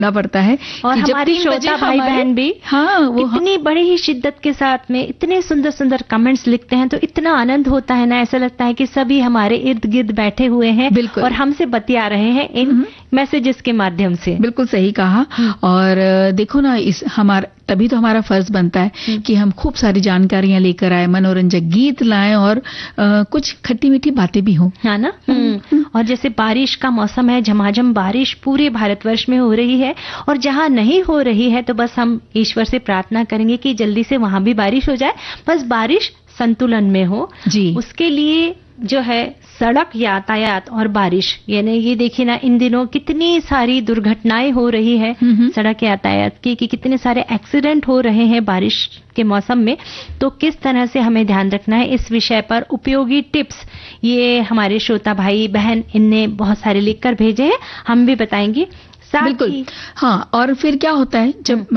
पड़ता है। और हमारे श्रोता भाई बहन भी वो इतनी बड़ी ही शिद्दत के साथ में इतने सुंदर सुंदर कमेंट्स लिखते हैं, तो इतना आनंद होता है ना, ऐसा लगता है कि सभी हमारे इर्द गिर्द बैठे हुए हैं और हमसे बतिया रहे हैं इन मैसेजेस के माध्यम से। बिल्कुल सही कहा। और देखो ना, तभी तो हमारा फर्ज बनता है कि हम खूब सारी जानकारियां लेकर आए, मनोरंजक गीत लाएं और कुछ खट्टी मीठी बातें भी हों, है ना। और जैसे बारिश का मौसम है, झमाझम बारिश पूरे भारतवर्ष में हो रही है, और जहां नहीं हो रही है तो बस हम ईश्वर से प्रार्थना करेंगे कि जल्दी से वहां भी बारिश हो जाए, बस बारिश संतुलन में हो जी। उसके लिए जो है सड़क यातायात और बारिश, यानी ये देखिए ना, इन दिनों कितनी सारी दुर्घटनाएं हो रही है सड़क यातायात की, कि कितने सारे एक्सीडेंट हो रहे हैं बारिश के मौसम में। तो किस तरह से हमें ध्यान रखना है, इस विषय पर उपयोगी टिप्स ये हमारे श्रोता भाई बहन इनने बहुत सारे लिखकर भेजे हैं, हम भी बताएंगे। बिल्कुल हाँ। और फिर क्या होता है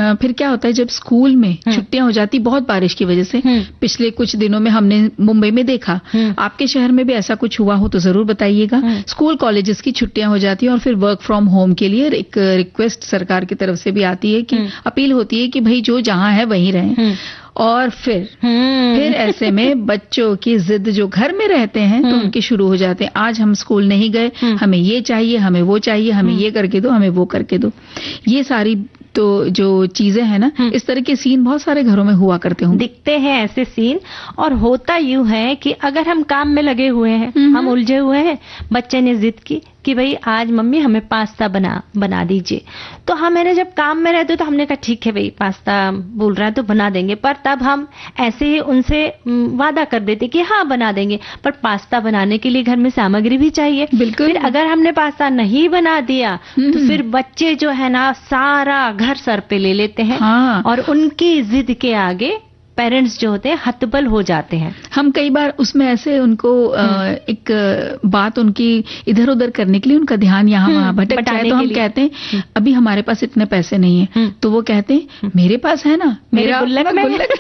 जब स्कूल में छुट्टियां हो जाती बहुत बारिश की वजह से, पिछले कुछ दिनों में हमने मुंबई में देखा, आपके शहर में भी ऐसा कुछ हुआ हो तो जरूर बताइएगा। स्कूल कॉलेजेस की छुट्टियां हो जाती है और फिर वर्क फ्रॉम होम के लिए एक रिक्वेस्ट सरकार की तरफ से भी आती है कि अपील होती है कि भाई जो जहां है वहीं रहें। और फिर ऐसे में बच्चों की जिद जो घर में रहते हैं तो उनके शुरू हो जाते हैं, आज हम स्कूल नहीं गए, हमें ये चाहिए, हमें वो चाहिए, हमें ये करके दो, हमें वो करके दो। ये सारी तो जो चीजें हैं ना, इस तरह के सीन बहुत सारे घरों में हुआ करते होंगे, दिखते हैं ऐसे सीन। और होता यूं है कि अगर हम काम में लगे हुए हैं, हम उलझे हुए हैं, बच्चे ने जिद की कि भाई आज मम्मी हमें पास्ता बना दीजिए, तो हम है ना जब काम में रहते तो हमने कहा ठीक है भाई पास्ता बोल रहा है तो बना देंगे, पर तब हम ऐसे ही उनसे वादा कर देते कि हाँ बना देंगे, पर पास्ता बनाने के लिए घर में सामग्री भी चाहिए। बिल्कुल। फिर अगर हमने पास्ता नहीं बना दिया तो फिर बच्चे जो है ना सारा घर सर पे ले लेते हैं और उनकी जिद के आगे पेरेंट्स जो होते हैं हतबल हो जाते हैं। हम कई बार उसमें ऐसे उनको एक बात उनकी इधर उधर करने के लिए उनका ध्यान यहाँ वहाँ भटक जाए तो हम कहते हैं अभी हमारे पास इतने पैसे नहीं है, तो वो कहते हैं मेरे पास है ना, मेरा गुल्लक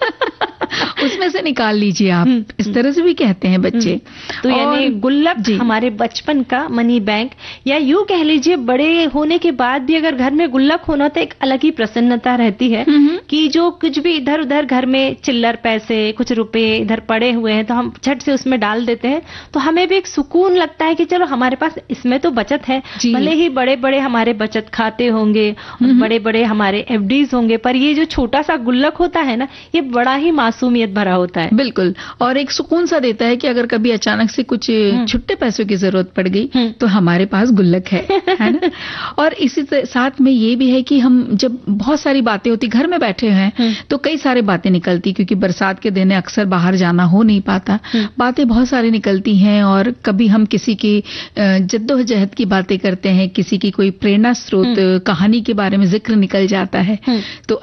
उसमें से निकाल लीजिए आप। इस तरह से भी कहते हैं बच्चे। तो यानी गुल्लक हमारे बचपन का मनी बैंक, या यूं कह लीजिए बड़े होने के बाद भी अगर घर में गुल्लक होना तो एक अलग ही प्रसन्नता रहती है कि जो कुछ भी इधर उधर घर में चिल्लर पैसे कुछ रुपए इधर पड़े हुए हैं तो हम झट से उसमें डाल देते हैं, तो हमें भी एक सुकून लगता है कि चलो हमारे पास इसमें तो बचत है। भले ही बड़े बड़े हमारे बचत खाते होंगे और बड़े बड़े हमारे एफडीज होंगे, पर ये जो छोटा सा गुल्लक होता है ना, ये बड़ा ही मासूमियत भरा होता है। बिल्कुल। और एक सुकून सा देता है कि अगर कभी अचानक से कुछ छुट्टे पैसों की जरूरत पड़ गई तो हमारे पास गुल्लक है ना। और इसी साथ में ये भी है कि हम जब बहुत सारी बातें होती घर में बैठे हैं तो कई सारी बातें निकलती, क्योंकि बरसात के दिन अक्सर बाहर जाना हो नहीं पाता, बातें बहुत सारी निकलती हैं। और कभी हम किसी की जद्दोजहद की बातें करते हैं, किसी की कोई प्रेरणा स्रोत कहानी के बारे में जिक्र निकल जाता है। तो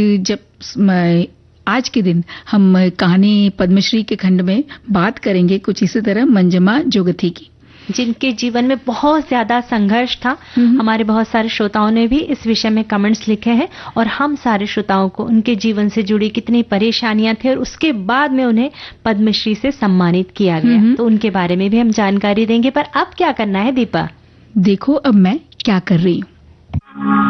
आज के दिन हम कहानी पद्मश्री के खंड में बात करेंगे कुछ इसी तरह मंजमा जोगथी की, जिनके जीवन में बहुत ज्यादा संघर्ष था। हमारे बहुत सारे श्रोताओं ने भी इस विषय में कमेंट्स लिखे हैं और हम सारे श्रोताओं को उनके जीवन से जुड़ी कितनी परेशानियां थी और उसके बाद में उन्हें पद्मश्री से सम्मानित किया गया, तो उनके बारे में भी हम जानकारी देंगे। पर अब क्या करना है दीपा? देखो अब मैं क्या कर रही हूँ।